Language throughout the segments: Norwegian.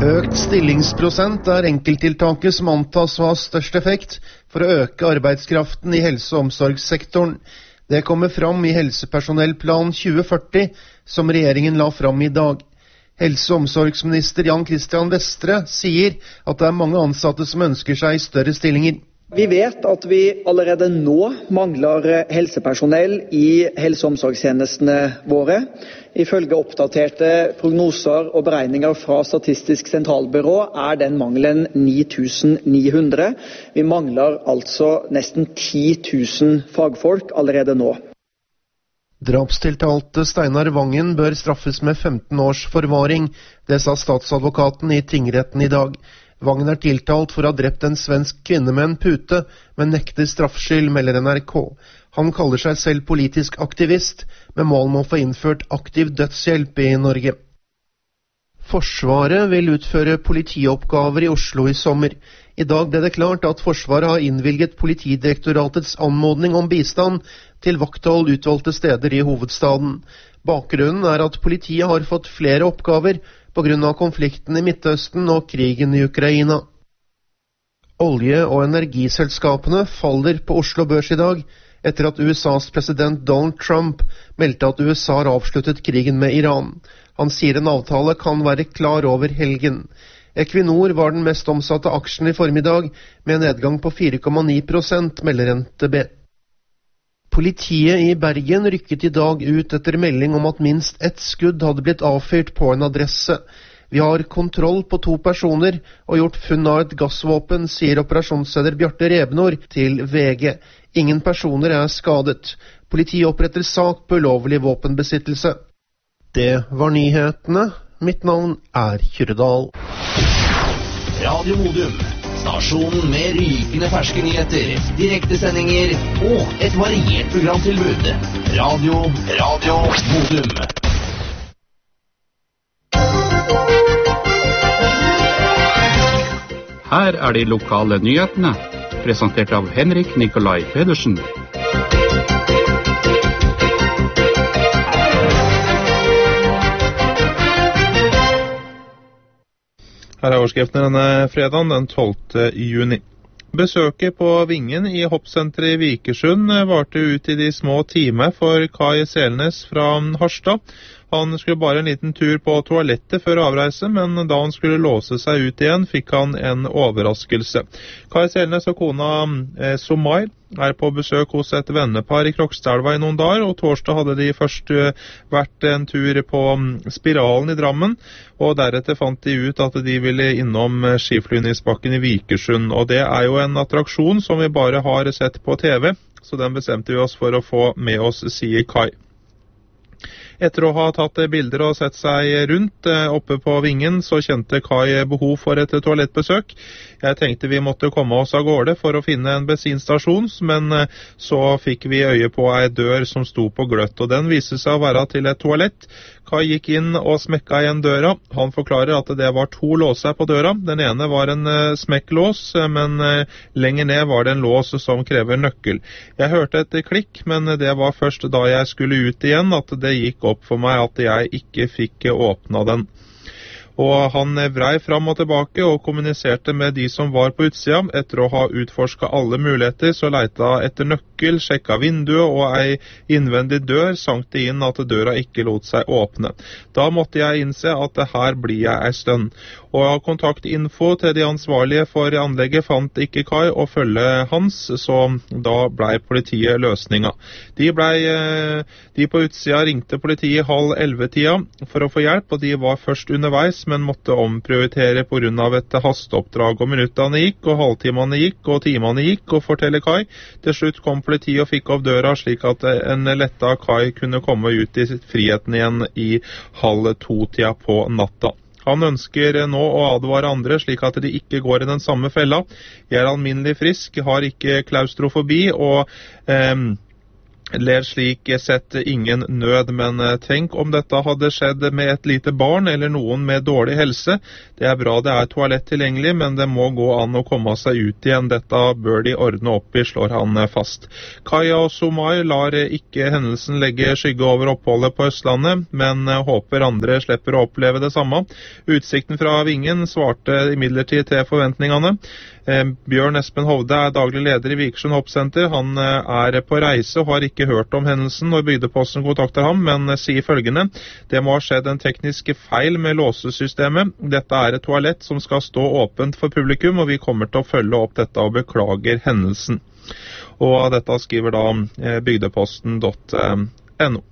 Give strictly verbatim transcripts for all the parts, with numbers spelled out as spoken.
Økt stillingsprosent er enkelttiltaket som antas å ha størst effekt for å øke arbeidskraften i helse- og omsorgssektoren. Det kommer fram i Helsepersonellplan tjue førti, som regjeringen la fram i dag. Helse- og omsorgsminister Jan Christian Vestre sier at det er mange ansatte som ønsker seg større stillinger. Vi vet at vi allerede nå mangler helsepersonell i helse- og omsorgstjenestene våre. Ifølge oppdaterte prognoser og beregninger fra Statistisk sentralbyrå er den mangelen ni tusen ni hundre. Vi mangler altså nesten ti tusen fagfolk allerede nå. Drapstiltalte Steinar Vangen bør straffes med femten års forvaring. Det sa statsadvokaten i tingretten i dag. Vangen er tiltalt for å ha drept en svensk kvinne med en pute, men nekter straffskyld, melder N R K. Han kaller seg selv politisk aktivist, med mål om å få innført aktiv dødshjelp i Norge. Forsvaret vil utføre politioppgaver i Oslo i sommer. I dag ble det klart at Forsvaret har innvilget Politidirektoratets anmodning om bistand til vakthold utvalgte steder i hovedstaden. Bakgrunnen er at politiet har fått flere oppgaver på grunn av konflikten i Midtøsten og krigen i Ukraina. Olje- og energiselskapene faller på Oslo Børs i dag, etter at U S A's president Donald Trump meldte at U S A har avsluttet krigen med Iran. Han sier en avtale kan være klar over helgen. Equinor var den mest omsatte aksjen i formiddag, med en nedgang på fire komma ni prosent, melder N T B. Politiet i Bergen rykket i dag ut etter melding om at minst ett skudd hadde blitt avfyrt på en adresse. Vi har kontroll på to personer og gjort funn av et gassvåpen, sier operasjonsleder Bjarte Rebnord til V G. Ingen personer er skadet. Politiet oppretter sak på ulovlig våpenbesittelse. Det var nyhetene. Mitt navn er Kyrre Dahl. Radio Modum. Stasjonen med rykende ferske nyheter, direktesendinger og et variert programtilbud. Radio, Radio Modum. Her er de lokale nyhetene, presentert av Henrik Nikolai Pedersen. Her er overskriften denne fredagen, den tolvte juni. Besøket på Vingen i hoppsenteret i Vikersund varte ut i de små timer for Kai Selnes fra Harstad. Han skulle bare en liten tur på toalettet før avreise, men da han skulle låse seg ut igjen, fikk han en overraskelse. Kai Selnes og kona eh, Somai er på besøk hos et vennepar i Krokstadelva i noen dager, og torsdag hadde de først uh, vært en tur på um, Spiralen i Drammen, og deretter fant de ut at de ville innom uh, skiflyvningsbakken i Vikersund, og det er jo en attraksjon som vi bare har sett på T V, så den bestemte vi oss for å få med oss, sier Kai. Etter å ha tatt bilder og sett seg rundt oppe på Vingen, så kjente Kai behov for et toalettbesøk. Jeg tenkte vi måtte komme oss av gårde for å finne en bensinstasjon, men så fikk vi øye på ei dør som sto på gløtt, og den viste seg å være til et toalett. Kai gikk inn og smekka igjen døra. Han forklarer at det var to låser på døra. Den ene var en smekklås, men lenger ned var det en lås som krever nøkkel. Jeg hørte et klikk, men det var først da jeg skulle ut igjen at det gikk opp for meg at jeg ikke fikk åpna den. Og han vrei fram og tilbake og kommuniserte med de som var på utsida. Etter å ha utforsket alle muligheter, så leita etter nøkkel, sjekka vinduet og ei innvendig dør, sank det inn at døra ikke lot seg åpne. Da måtte jeg innse at det her blir jeg ei stund. Og av kontaktinfo til de ansvarlige for anlegget fant ikke Kai og følge hans, så da blei politiet løsninga. De, blei, de på utsida ringte politiet halv elleve-tida for å få hjelp, og de var først underveis, men måtte omprioritere på grunn av et hasteoppdrag. Og minuttene gikk, og halvtimene gikk, og timene gikk, og forteller Kai. Til slutt kom politiet og fikk opp døra, slik at en letta Kai kunne komme ut i friheten igjen i halv to-tida på natta. Han ønsker nå å advare andre slik at de ikke går i den samme fella. Jeg er alminnelig frisk, har ikke klaustrofobi, og eh, ler slik sett ingen nød, men tenk om dette hadde skjedd med et lite barn eller noen med dårlig helse. Det er bra det er toalett tilgjengelig, men det må gå an å komme seg ut igjen. Dette bør de ordne opp i, slår han fast. Kaya Somai lar ikke hendelsen legge skygge over oppholdet på Østlandet, men håper andre slipper å oppleve det samme. Utsikten fra Vingen svarte imidlertid til forventningene. Bjørn Espen Hovde er daglig leder i Vikersund Hoppsenter. Han er på reise og har ikke hørt om hendelsen når Bygdeposten kontakter ham, men sier følgende: det må ha skjedd en teknisk feil med låsesystemet. Dette er et toalett som skal stå åpent for publikum, og vi kommer til å følge opp dette og beklager hendelsen. Og dette skriver da bygdeposten punktum no.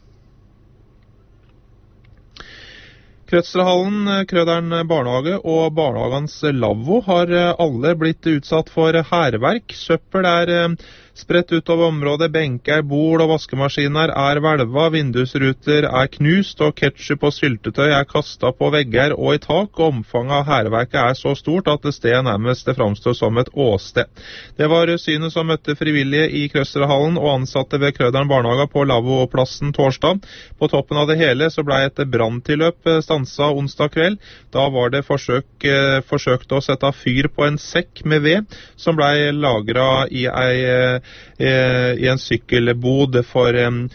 Krødsrahallen, Krøderen barnehage og barnehagens lavvo har alle blitt utsatt for hærverk. Søppel er spredt utover området, benker, bord og vaskemaskiner er hvelva, vindusruter er knust, og ketchup og syltetøy er kastet på vegger og i tak, og omfanget av hærverket er så stort at det stedet nærmest fremstår som et åsted. Det var synet som møtte frivillige i Krødsrahallen og ansatte ved Krøderen barnehage på lavvoplassen torsdag. På toppen av det hele så ble et branntilløp stansa onsdag kveld. Da var det forsøk, eh, forsøkt å sette fyr på en sekk med ved, som ble lagret i ei i en sykkelbod for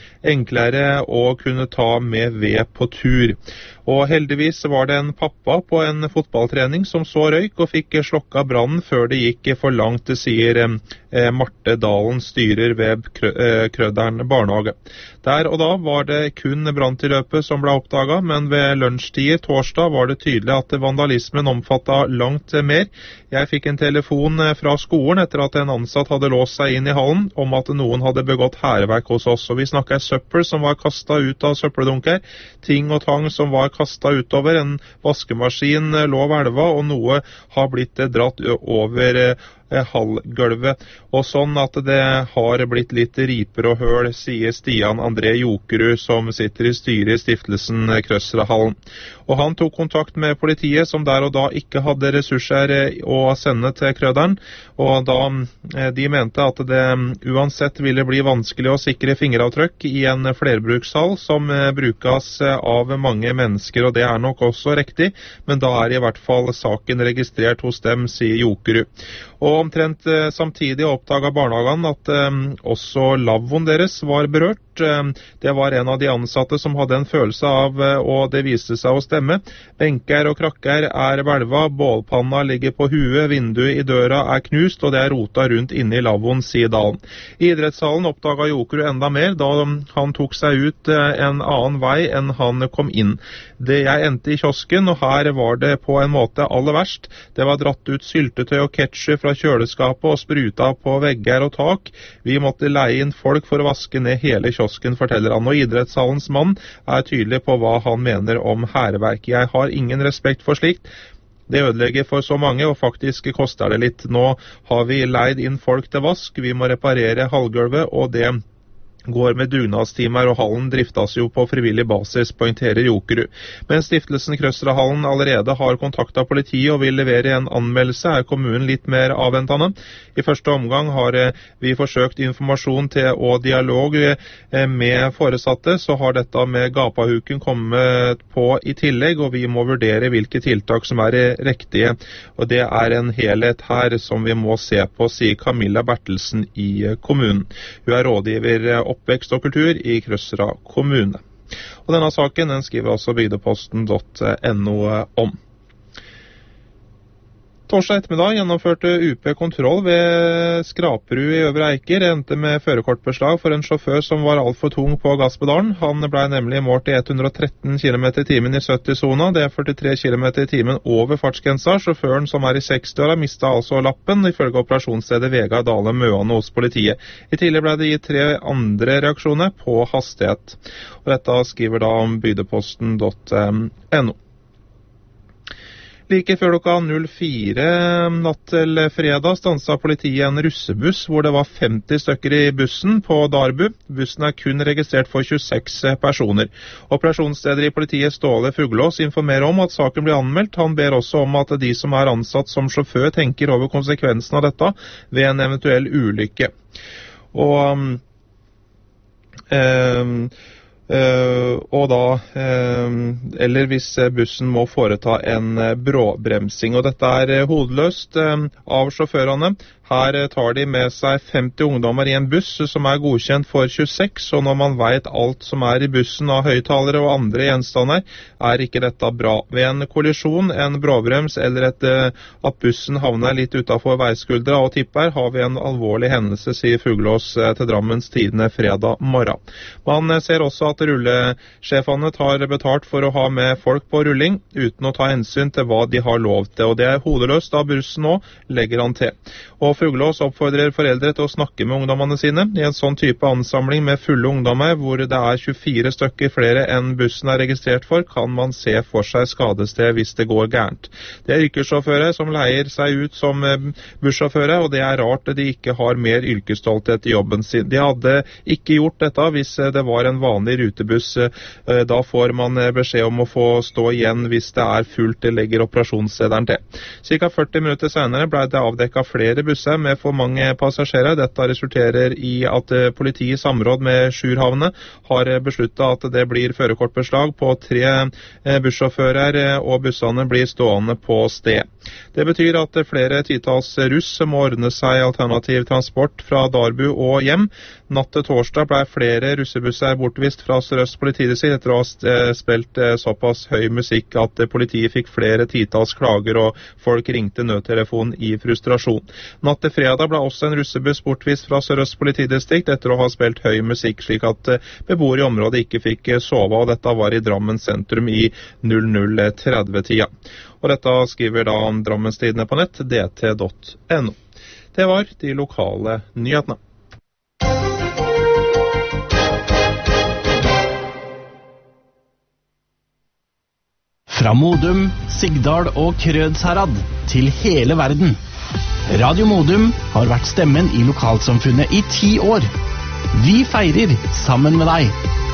enklere å kunne ta med ved på tur. Og heldigvis var det en pappa på en fotballtrening som så røyk og fikk slokka brannen før det gikk for langt, det sier eh, Marte Dalen, styrer ved Krøderen barnehage. Der og da var det kun branntilløpet som ble oppdaget, men ved lunsjtid torsdag var det tydelig at vandalismen omfattet langt mer. Jeg fikk en telefon fra skolen etter at en ansatt hadde låst seg inn i hallen om at noen hadde begått hærverk hos oss. Og vi snakket søppel som var kastet ut av søppeldunker, ting og tang som var kastet utover, en vaskemaskin lå hvelva, og noe har blitt dratt over halvgulvet. Og sånn at det har blitt litt riper og høl, sier Stian André Jokerud, som sitter i styret i stiftelsen Krødsrahallen. Og han tok kontakt med politiet, som der og da ikke hadde ressurser å sende til Krøderen, og da de mente at det uansett ville bli vanskelig å sikre fingeravtrykk i en flerbrukshall som brukes av mange mennesker, og det er nok også riktig, men da er i hvert fall saken registrert hos dem, sier Jokerud. Og omtrent eh, samtidig oppdaget barnehagen at eh, også lavvoen deres var berørt. Eh, det var en av de ansatte som hadde en følelse av, eh, og det viste seg å stemme. Benker og krakker er hvelva, bålpanna ligger på huet, vinduet i døra er knust, og det er rota rundt inne i lavvoen, sier Dalen. I idrettshallen oppdaget Jokerud enda mer da han tok seg ut eh, en annen vei enn han kom inn. Det jeg endte i kiosken, og her var det på en måte aller verst. Det var dratt ut syltetøy og ketchup fra kjøleskapet og spruta på vegger og tak. Vi måtte leie inn folk for å vaske ned hele kiosken, forteller han. Og idrettshallens mann er tydelig på hva han mener om hærverk. Jeg har ingen respekt for slikt. Det ødelegger for så mange, og faktisk koster det litt. Nå har vi leid inn folk til vask, vi må reparere halvgulvet, og det går med dugnadstimer, og hallen driftes jo på frivillig basis, poengterer Jokerud. Men stiftelsen Krødsrahallen allerede har kontaktet politiet og vil levere en anmeldelse, er kommunen litt mer avventende. I første omgang har vi forsøkt informasjon til og dialog med foresatte, så har dette med gapahuken kommet på i tillegg, og vi må vurdere hvilke tiltak som er riktige. Og det er en helhet her som vi må se på, sier Camilla Bertelsen i kommunen. Hun er rådgiver oppvekst og kultur i Krødsra kommune. Og denne saken den skriver altså bygdeposten punktum no om. Torsdag ettermiddag gjennomførte U P kontroll ved Skraperud i Øvre Eiker. Det endte med førerkortbeslag for en sjåfør som var alt for tung på gasspedalen. Han ble nemlig målt i ett hundre og tretten kilometer i timen i sytti-sona. Det er førtitre kilometer i timen over fartsgrensa. Sjåføren, som er i sekstiåra, mistet altså lappen, ifølge operasjonsstedet Vegard Dale Møane hos politiet. I tillegg ble det gitt tre andre reaksjoner på hastighet. Og dette skriver da om bygdeposten punktum no. Like før klokka null fire natt til fredag stanset politiet en russebuss hvor det var femti stykker i bussen på Darbu. Bussen er kun registrert for tjueseks personer. Operasjonsleder i politiet, Ståle Fuglås, informerer om at saken blir anmeldt. Han ber også om at de som er ansatt som sjåfør tenker over konsekvensen av dette ved en eventuell ulykke. Og Eh, Uh, og da, uh, eller hvis bussen må foreta en uh, bråbremsing. Og dette er uh, hodeløst uh, av sjåførene. Her uh, tar de med seg femti ungdommer i en buss uh, som er godkjent for tjueseks, og når man vet alt som er i bussen av høyttalere og andre gjenstander, er ikke dette bra. Ved en kollisjon, en bråbrems eller et, uh, at bussen havner litt utenfor veiskuldra og tipper, har vi en alvorlig hendelse, sier Fuglås uh, til Drammens Tidende fredag morgen. Man uh, ser også at rullesjefene tar betalt for å ha med folk på rulling, uten å ta hensyn til hva de har lov til, og det er hodeløst av bussen nå, legger han til. Og Fuglås oppfordrer foreldre til å snakke med ungdommene sine. I en sånn type ansamling med fulle ungdommer, hvor det er tjuefire stykker flere enn bussen er registrert for, kan man se for seg skadested hvis det går gærent. Det er yrkessjåfører som leier seg ut som bussjåfører, og det er rart at de ikke har mer yrkesstolthet i jobben sin. De hadde ikke gjort dette hvis det var en vanlig rutebuss. Da får man beskjed om å få stå igjen hvis det er fullt, det legger operasjonslederen til. Cirka førti minutter senere ble det avdekket flere busser med for mange passasjerer. Dette resulterer i at politiet i samråd med Sjurhavne har besluttet at det blir førerkortbeslag på tre bussjåfører, og bussene blir stående på sted. Det betyr at flere titalls russ må ordne seg alternativ transport fra Darbu og hjem. Natt til torsdag ble flere russebusser bortvist fra Sør-Øst politidistrikt etter å ha spilt såpass høy musikk at politiet fikk flere titalls klager og folk ringte nødtelefonen i frustrasjon. Natt til fredag ble også en russebuss bortvist fra Sør-Øst politidistrikt etter å ha spilt høy musikk, slik at beboere i området ikke fikk sove, og dette var i Drammen sentrum i null null tretti-tida. Og dette skriver da Drammens Tidende på nett, d t punktum n o. Det var de lokale nyhetene. Fra Modum, Sigdal og Krødsherad til hele verden. Radio Modum har vært stemmen i lokalsamfunnet i ti år. Vi feirer sammen med deg.